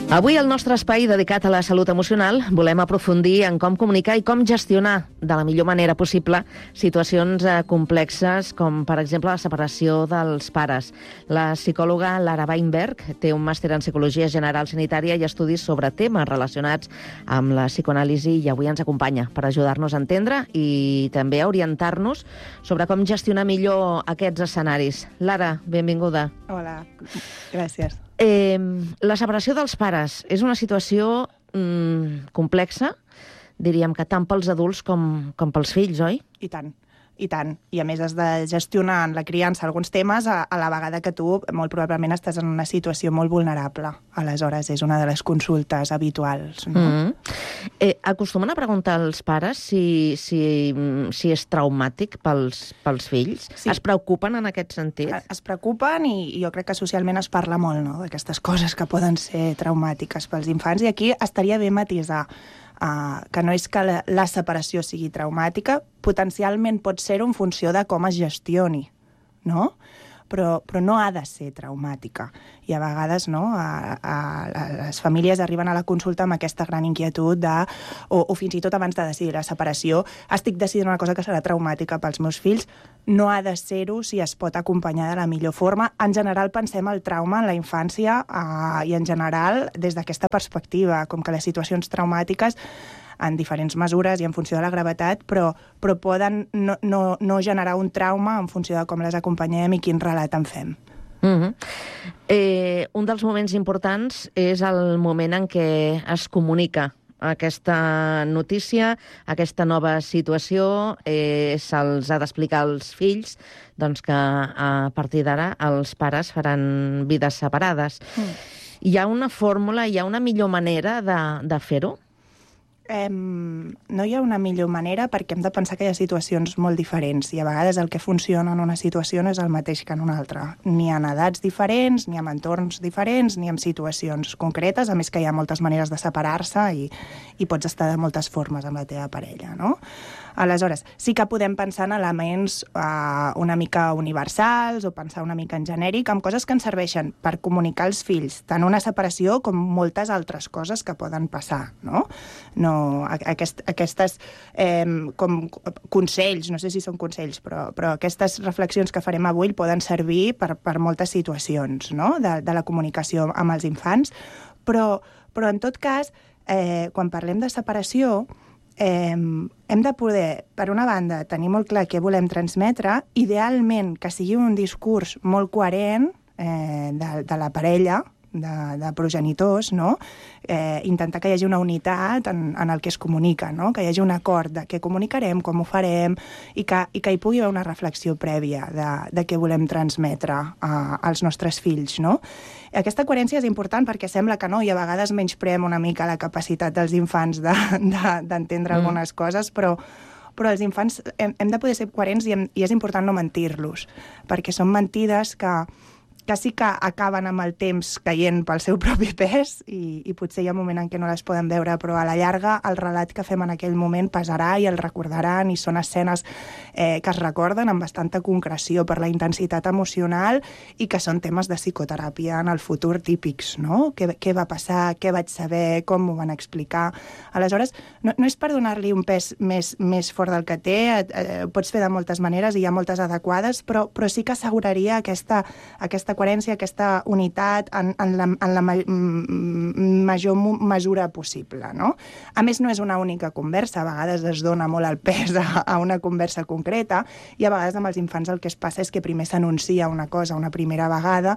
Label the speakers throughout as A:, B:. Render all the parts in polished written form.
A: Avui, al nostre espai dedicat a la salut emocional, volem aprofundir en com comunicar i com gestionar de la millor manera possible situacions complexes, com, per exemple, la separació dels pares. La psicòloga Lara Weinberg té un màster en Psicologia General Sanitària i estudis sobre temes relacionats amb la psicoanàlisi i avui ens acompanya per ajudar-nos a entendre i també a orientar-nos sobre com gestionar millor aquests escenaris. Lara, benvinguda.
B: Hola, gràcies.
A: La separació dels pares és una situació complexa, diríem que tant pels adults com pels fills, oi?
B: I tant. I tant. I a més has de gestionar en la criança alguns temes a la vegada que tu molt probablement estàs en una situació molt vulnerable. Aleshores, és una de les consultes habituals. No?
A: Acostumen a preguntar als pares si és traumàtic pels fills? Sí. Es preocupen en aquest sentit?
B: Es preocupen i jo crec que socialment es parla molt, no?, d'aquestes coses que poden ser traumàtiques pels infants. I aquí estaria bé matisar que no és que la separació sigui traumàtica, potencialment pot ser-ho en funció de com es gestioni, no? Però no ha de ser traumàtica. I a vegades, no, les famílies arriben a la consulta amb aquesta gran inquietud o fins i tot abans de decidir la separació, estic decidint una cosa que serà traumàtica pels meus fills, no ha de ser-ho si es pot acompanyar de la millor forma. En general pensem el trauma en la infància i en general des d'aquesta perspectiva, com que les situacions traumàtiques en diferents mesures i en funció de la gravetat, però poden no generar un trauma en funció de com les acompanyem i quin relat en fem.
A: Un dels moments importants és el moment en què es comunica aquesta notícia, aquesta nova situació, se'ls ha d'explicar als fills doncs que a partir d'ara els pares faran vides separades. Hi ha una fórmula, hi ha una millor manera de fer-ho?
B: No hi ha una millor manera perquè hem de pensar que hi ha situacions molt diferents i a vegades el que funciona en una situació no és el mateix que en una altra. Ni en edats diferents, ni en entorns diferents, ni en situacions concretes, a més que hi ha moltes maneres de separar-se i pots estar de moltes formes amb la teva parella, no? Aleshores, sí que podem pensar en elements una mica universals o pensar una mica en genèric, amb coses que ens serveixen per comunicar als fills tant una separació com moltes altres coses que poden passar, no? Aquestes com consells, no sé si són consells, però aquestes reflexions que farem avui poden servir per moltes situacions, no?, de la comunicació amb els infants, però en tot cas, quan parlem de separació, hem de poder, per una banda, tenir molt clar què volem transmetre, idealment que sigui un discurs molt coherent de la parella, de progenitors, no? Intentar que hi hagi una unitat en el que es comunica, no? Que hi hagi un acord de què comunicarem, com ho farem, i que hi pugui haver una reflexió prèvia de què volem transmetre als nostres fills, no? Aquesta coherència és important perquè sembla que no, i a vegades menyspreem una mica la capacitat dels infants d'entendre algunes coses, però els infants hem de poder ser coherents i és important no mentir-los, perquè són mentides que sí que acaben amb el temps caient pel seu propi pes i potser hi ha un moment en què no les poden veure, però a la llarga el relat que fem en aquell moment pesarà i el recordaran i són escenes que es recorden amb bastanta concreció per la intensitat emocional i que són temes de psicoteràpia en el futur típics, no? Què va passar, què vaig saber, com m'ho van explicar. Aleshores, no és per donar-li un pes més fort del que té, pots fer de moltes maneres i hi ha moltes adequades, però sí que asseguraria aquesta coherència, aquesta unitat en la major mesura possible, no? A més, no és una única conversa, a vegades es dona molt el pes a una conversa concreta i a vegades amb els infants el que es passa és que primer s'anuncia una cosa una primera vegada,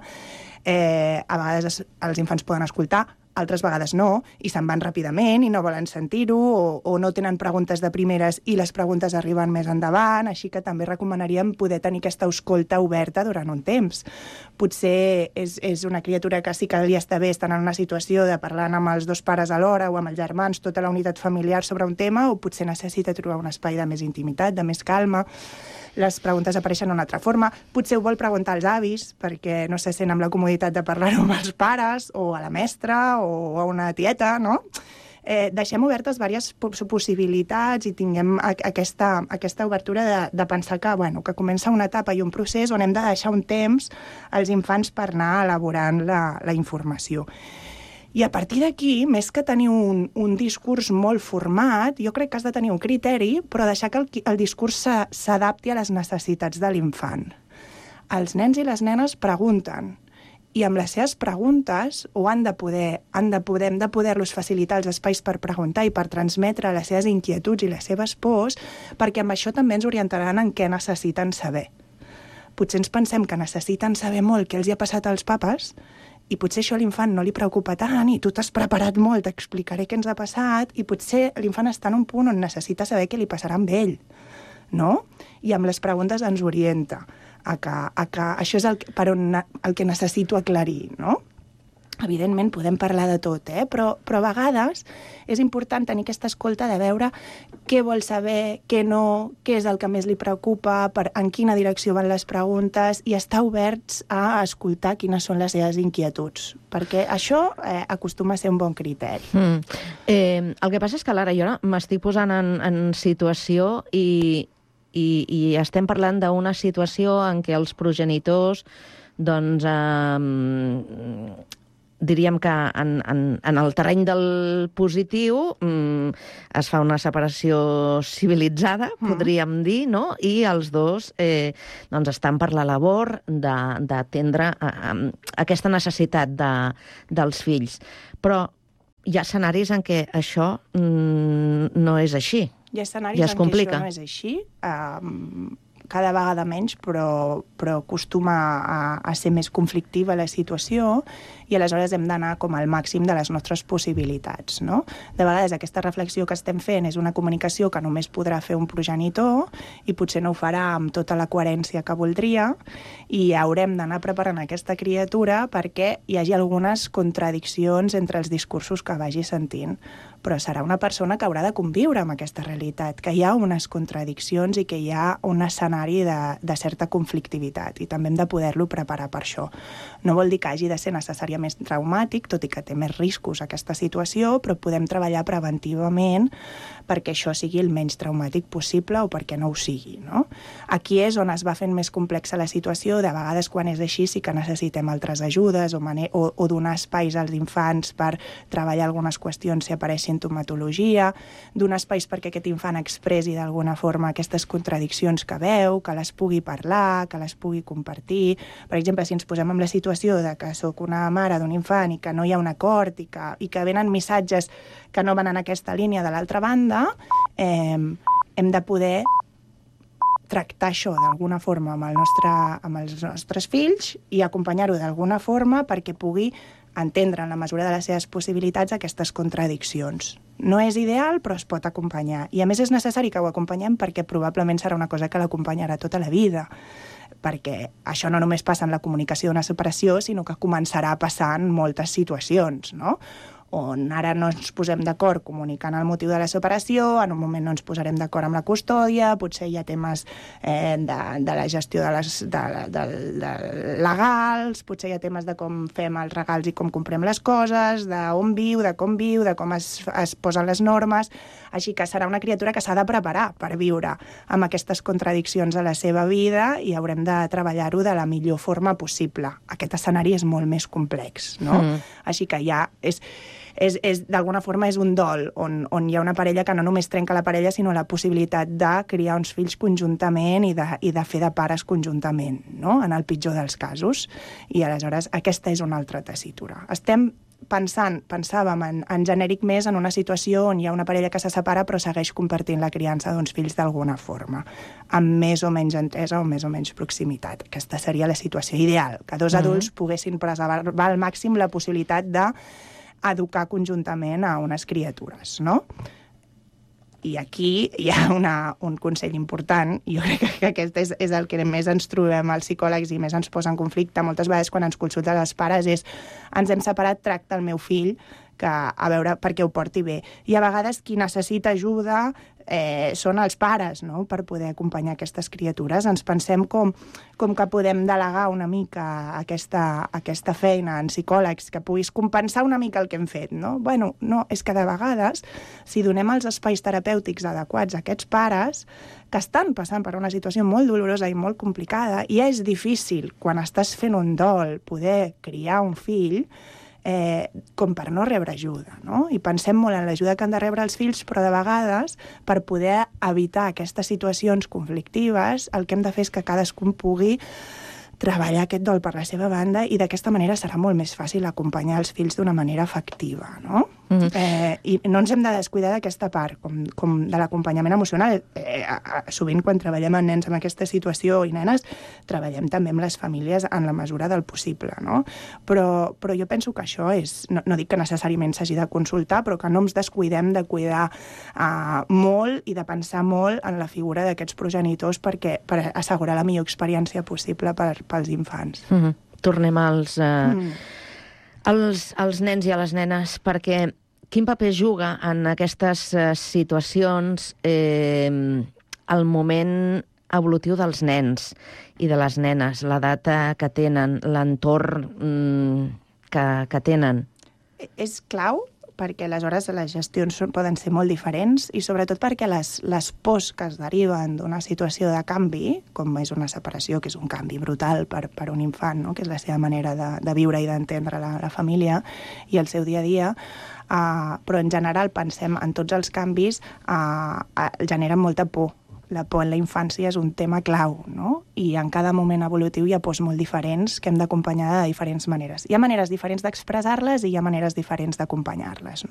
B: a vegades els infants poden escoltar, altres vegades no, i se'n van ràpidament i no volen sentir-ho, o no tenen preguntes de primeres i les preguntes arriben més endavant, així que també recomanaríem poder tenir aquesta escolta oberta durant un temps. Potser és una criatura que sí que li està bé estar en una situació de parlar amb els dos pares alhora o amb els germans, tota la unitat familiar sobre un tema, o potser necessita trobar un espai de més intimitat, de més calma. Les preguntes apareixen d'una altra forma. Potser ho vol preguntar als avis, perquè no se sent amb la comoditat de parlar-ho amb els pares, o a la mestra, o a una tieta, no? Deixem obertes diverses possibilitats i tinguem aquesta obertura de pensar que comença una etapa i un procés on hem de deixar un temps als infants per anar elaborant la informació. I a partir d'aquí, més que tenir un discurs molt format, jo crec que has de tenir un criteri, però deixar que el discurs s'adapti a les necessitats de l'infant. Els nens i les nenes pregunten, i amb les seves preguntes hem de poder-los facilitar els espais per preguntar i per transmetre les seves inquietuds i les seves pors, perquè amb això també ens orientaran en què necessiten saber. Potser ens pensem que necessiten saber molt què els hi ha passat als papes, i potser això a l'infant no li preocupa tant, i tu t'has preparat molt, t'explicaré què ens ha passat, i potser l'infant està en un punt on necessita saber què li passarà amb ell, no? I amb les preguntes ens orienta a que això és el que necessito aclarir, no? Evidentment, podem parlar de tot, però a vegades és important tenir aquesta escolta de veure què vol saber, què no, què és el que més li preocupa, en quina direcció van les preguntes, i estar oberts a escoltar quines són les seves inquietuds, perquè això acostuma a ser un bon criteri.
A: El que passa és que, Lara, jo ara m'estic posant en situació i estem parlant d'una situació en què els progenitors, doncs, diríem que en el terreny del positiu es fa una separació civilitzada, podríem dir, no? I els dos doncs estan per la labor d'atendre aquesta necessitat dels fills. Però hi ha escenaris en què això no és així.
B: Hi ha escenaris en què això no és així, cada vegada menys, però acostuma a ser més conflictiva la situació, i aleshores hem d'anar com al màxim de les nostres possibilitats, no? De vegades aquesta reflexió que estem fent és una comunicació que només podrà fer un progenitor i potser no ho farà amb tota la coherència que voldria, i haurem d'anar preparant aquesta criatura perquè hi hagi algunes contradiccions entre els discursos que vagi sentint. Però serà una persona que haurà de conviure amb aquesta realitat, que hi ha unes contradiccions i que hi ha un escenari de certa conflictivitat, i també hem de poder-lo preparar per això. No vol dir que hagi de ser necessàriament traumàtic, tot i que té més riscos aquesta situació, però podem treballar preventivament perquè això sigui el menys traumàtic possible o perquè no ho sigui, no? Aquí és on es va fent més complexa la situació. De vegades, quan és així, sí que necessitem altres ajudes o donar espais als infants per treballar algunes qüestions si apareix sintomatologia, donar espais perquè aquest infant expressi d'alguna forma aquestes contradiccions que veu, que les pugui parlar, que les pugui compartir. Per exemple, si ens posem en la situació de que sóc una mare d'un infant i que no hi ha un acord i que venen missatges que no van en aquesta línia de l'altra banda, hem de poder tractar això d'alguna forma amb els nostres fills i acompanyar-ho d'alguna forma perquè pugui entendre en la mesura de les seves possibilitats aquestes contradiccions. No és ideal, però es pot acompanyar. I a més és necessari que ho acompanyem perquè probablement serà una cosa que l'acompanyarà tota la vida. Perquè això no només passa en la comunicació d'una separació, sinó que començarà a passar en moltes situacions, no? On ara no ens posem d'acord comunicant el motiu de la separació, en un moment no ens posarem d'acord amb la custòdia, potser hi ha temes de la gestió legals, potser hi ha temes de com fem els regals i com comprem les coses, d'on viu, de com es posen les normes. Així que serà una criatura que s'ha de preparar per viure amb aquestes contradiccions a la seva vida i haurem de treballar-ho de la millor forma possible. Aquest escenari és molt més complex, no? Així que ja d'alguna forma és un dol on hi ha una parella que no només trenca la parella, sinó la possibilitat de criar uns fills conjuntament i de fer de pares conjuntament, no? En el pitjor dels casos. I aleshores aquesta és una altra tessitura. Pensàvem en genèric més en una situació on hi ha una parella que se separa però segueix compartint la criança d'uns fills d'alguna forma, amb més o menys entesa o més o menys proximitat. Aquesta seria la situació ideal, que dos adults poguessin preservar al màxim la possibilitat d'educar conjuntament a unes criatures, no? I aquí hi ha un consell important, i jo crec que aquest és el que més ens trobem els psicòlegs i més ens posa en conflicte moltes vegades quan ens consulten els pares, és ens hem separat, tracta el meu fill, que a veure perquè ho porti bé. I a vegades qui necessita ajuda són els pares, no?, per poder acompanyar aquestes criatures. Ens pensem com que podem delegar una mica aquesta feina en psicòlegs, que puguis compensar una mica el que hem fet, no? Bueno, no, és que de vegades, si donem els espais terapèutics adequats a aquests pares, que estan passant per una situació molt dolorosa i molt complicada, i és difícil, quan estàs fent un dol, poder criar un fill, com per no rebre ajuda, no? I pensem molt en l'ajuda que han de rebre els fills, però de vegades, per poder evitar aquestes situacions conflictives, el que hem de fer és que cadascun pugui treballar aquest dol per la seva banda i d'aquesta manera serà molt més fàcil acompanyar els fills d'una manera efectiva, no? I no ens hem de descuidar d'aquesta part, com de l'acompanyament emocional. Sovint, quan treballem amb nens en aquesta situació i nenes, treballem també amb les famílies en la mesura del possible, no? Però jo penso que això és... No dic que necessàriament s'hagi de consultar, però que no ens descuidem de cuidar molt i de pensar molt en la figura d'aquests progenitors per assegurar la millor experiència possible pels infants.
A: Tornem als nens i a les nenes, perquè quin paper juga en aquestes situacions el moment evolutiu dels nens i de les nenes, l'edat que tenen, l'entorn que tenen?
B: És clau, perquè aleshores les gestions poden ser molt diferents i sobretot perquè les pors que es deriven d'una situació de canvi, com és una separació, que és un canvi brutal per un infant, no? Que és la seva manera de viure i d'entendre la família i el seu dia a dia, però en general pensem en tots els canvis, generen molta por. La por en la infància és un tema clau, no? I en cada moment evolutiu hi ha pors molt diferents que hem d'acompanyar de diferents maneres. Hi ha maneres diferents d'expressar-les i hi ha maneres diferents d'acompanyar-les, no?